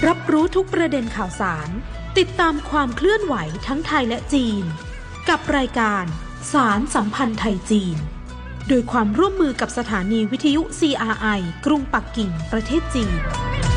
รับรู้ทุกประเด็นข่าวสารติดตามความเคลื่อนไหวทั้งไทยและจีนกับรายการสารสัมพันธ์ไทยจีนโดยความร่วมมือกับสถานีวิทยุ CRI กรุงปักกิ่งประเทศจีน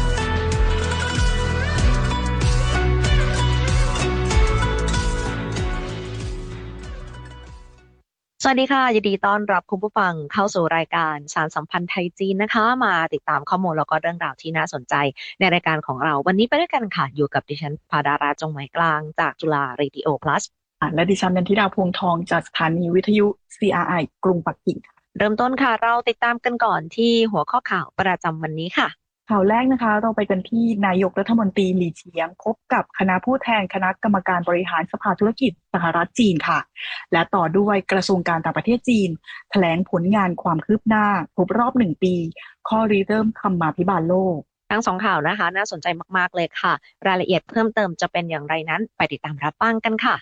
สวัสดีค่ะยินดีต้อนรับคุณผู้ฟังเข้าสู่รายการสารสัมพันธ์ไทยจีนนะคะมาติดตามข้อมูลแล้วก็เรื่องราวที่น่าสนใจในรายการของเราวันนี้ไปด้วยกันค่ะอยู่กับดิฉันภาดาราจงไหมกลางจากจุฬาเรดิโอ Plus และดิฉันนันทิดาพวงทองจากสถานีวิทยุ CRI กรุงปักกิ่งเริ่มต้นค่ะเราติดตามกันก่อนที่หัวข้อข่าวประจำวันนี้ค่ะข่าวแรกนะคะเราไปกันที่นายกรัฐมนตรีหลี่เฉียงพบกับคณะผู้แทนคณะกรรมการบริหารสภาธุรกิจสหรัฐจีนค่ะและต่อด้วยกระทรวงการต่างประเทศจีนแถลงผลงานความคืบหน้าครบรอบ1 ปีข้อริเริ่มธรรมาภิบาลโลกทั้งสองข่าวนะคะน่าสนใจมากๆเลยค่ะรายละเอียดเพิ่มเติมจะเป็นอย่างไรนั้นไปติดตามรับฟังกันค่ะ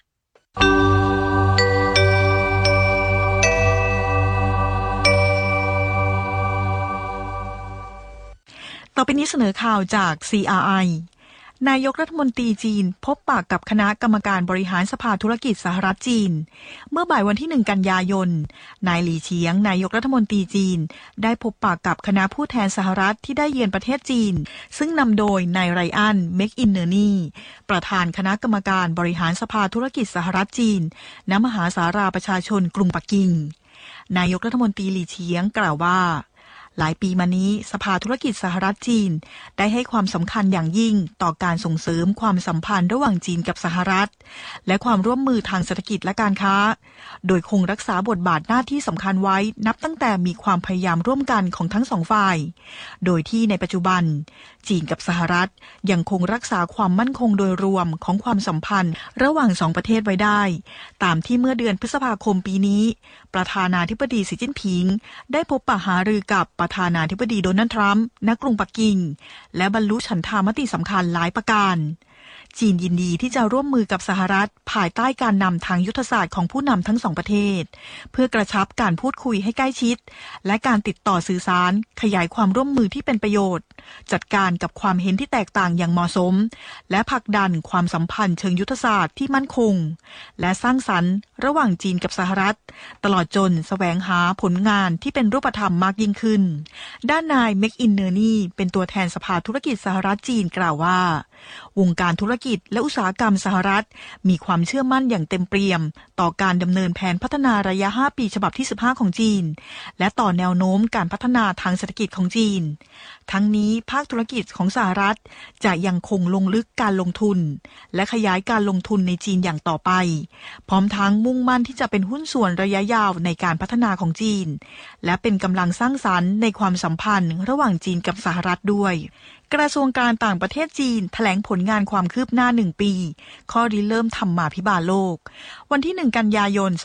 ต่อไปนี้เสนอข่าวจาก CRI นายกรัฐมนตรีจีนพบปะกับคณะกรรมการบริหารสภาธุรกิจสหรัฐจีนเมื่อบ่ายวันที่1 กันยายนนายหลี่เฉียงนายกรัฐมนตรีจีนได้พบปะกับคณะผู้แทนสหรัฐที่ได้เยือนประเทศจีนซึ่งนำโดยนายไรอันเมคอินเนอร์นีประธานคณะกรรมการบริหารสภาธุรกิจสหรัฐจีนณมหาสาราประชาชนกรุงปักกิ่งนายกรัฐมนตรีหลี่เฉียงกล่าวว่าหลายปีมานี้สภาธุรกิจสหรัฐจีนได้ให้ความสำคัญอย่างยิ่งต่อการส่งเสริมความสัมพันธ์ระหว่างจีนกับสหรัฐและความร่วมมือทางเศรษฐกิจและการค้าโดยคงรักษาบทบาทหน้าที่สำคัญไว้นับตั้งแต่มีความพยายามร่วมกันของทั้งสองฝ่ายโดยที่ในปัจจุบันจีนกับสหรัฐยังคงรักษาความมั่นคงโดยรวมของความสัมพันธ์ระหว่างสองประเทศไว้ได้ตามที่เมื่อเดือนพฤษภาคมปีนี้ประธานาธิบดีสีจิ้นผิงได้พบปะหารือกับประธานาธิบดีโดนัลด์ทรัมป์ณกรุงปักกิ่งและบรรลุฉันทามติสำคัญหลายประการจีนยินดีที่จะร่วมมือกับสหรัฐภายใต้การนำทางยุทธศาสตร์ของผู้นำทั้งสองประเทศเพื่อกระชับการพูดคุยให้ใกล้ชิดและการติดต่อสื่อสารขยายความร่วมมือที่เป็นประโยชน์จัดการกับความเห็นที่แตกต่างอย่างเหมาะสมและผลักดันความสัมพันธ์เชิงยุทธศาสตร์ที่มั่นคงและสร้างสรรค์ระหว่างจีนกับสหรัฐตลอดจนแสวงหาผลงานที่เป็นรูปธรรมมากยิ่งขึ้นด้านนายเมคอินเนอร์นีเป็นตัวแทนสภาธุรกิจสหรัฐจีนกล่าวว่าวงการธุรกิจและอุตสาหกรรมสหรัฐมีความเชื่อมั่นอย่างเต็มเปี่ยมต่อการดำเนินแผนพัฒนาระยะ5 ปีฉบับที่15ของจีนและต่อแนวโน้มการพัฒนาทางเศรษฐกิจของจีนทั้งนี้ภาคธุรกิจของสหรัฐจะยังคงลงลึกการลงทุนและขยายการลงทุนในจีนอย่างต่อไปพร้อมทั้งมุ่งมั่นที่จะเป็นหุ้นส่วนระยะยาวในการพัฒนาของจีนและเป็นกำลังสร้างสรรค์ในความสัมพันธ์ระหว่างจีนกับสหรัฐด้วยกระทรวงการต่างประเทศจีนแถลงผลงานความคืบหน้า1 ปีข้อริเริ่มธรรมาภิบาลโลกวันที่1 กันยายน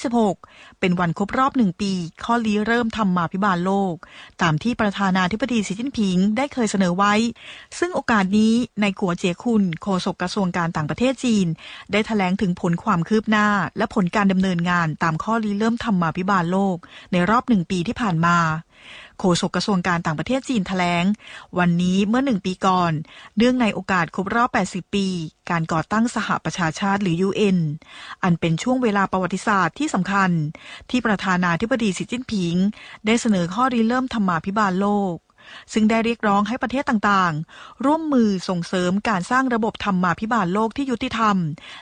2026เป็นวันครบรอบ1 ปีข้อริเริ่มธรรมาภิบาลโลกตามที่ประธานาธิบดีสีจิ้นผิงได้เคยเสนอไว้ซึ่งโอกาสนี้นายกัวเจียคุนโฆษกกระทรวงการต่างประเทศจีนได้แถลงถึงผลความคืบหน้าและผลการดำเนินงานตามข้อริเริ่มธรรมาภิบาลโลกในรอบ1 ปีที่ผ่านมาโฆษกกระทรวงการต่างประเทศจีนแถลงวันนี้เมื่อ1 ปีก่อนเนื่องในโอกาสครบรอบ80 ปีการก่อตั้งสหประชาชาติหรือ UN อันเป็นช่วงเวลาประวัติศาสตร์ที่สำคัญที่ประธานาธิบดีสีจิ้นผิงได้เสนอข้อริเริ่มธรรมาภิบาลโลกซึ่งได้เรียกร้องให้ประเทศต่างๆร่วมมือส่งเสริมการสร้างระบบธรรมาภิบาลโลกที่ยุติธรรม